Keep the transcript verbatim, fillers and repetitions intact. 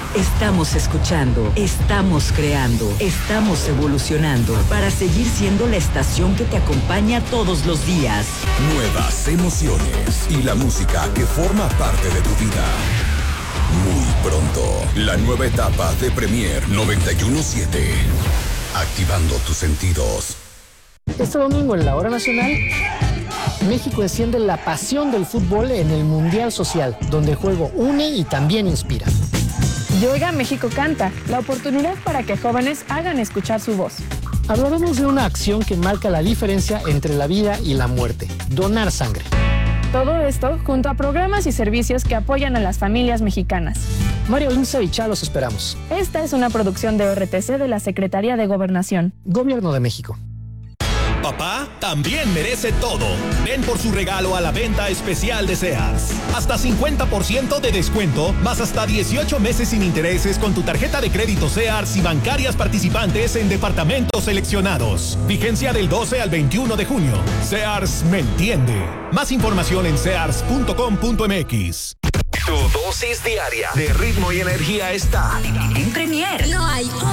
Estamos escuchando, estamos creando, estamos evolucionando para seguir siendo la estación que te acompaña todos los días. Nuevas emociones y la música que forma parte de tu vida. Muy pronto, la nueva etapa de Premier noventa y uno punto siete. Activando tus sentidos. Este domingo en la Hora Nacional, México enciende la pasión del fútbol en el Mundial Social, donde el juego une y también inspira. Y Oiga México Canta, la oportunidad para que jóvenes hagan escuchar su voz. Hablaremos de una acción que marca la diferencia entre la vida y la muerte: donar sangre. Todo esto junto a programas y servicios que apoyan a las familias mexicanas. Mario Inza y Chá los esperamos. Esta es una producción de O R T C de la Secretaría de Gobernación. Gobierno de México. Papá también merece todo. Ven por su regalo a la venta especial de Sears. Hasta cincuenta por ciento de descuento, más hasta dieciocho meses sin intereses con tu tarjeta de crédito Sears y bancarias participantes en departamentos seleccionados. Vigencia del doce al veintiuno de junio. Sears me entiende. Más información en sears punto com punto m x. Tu dosis diaria de ritmo y energía está en Premier. No hay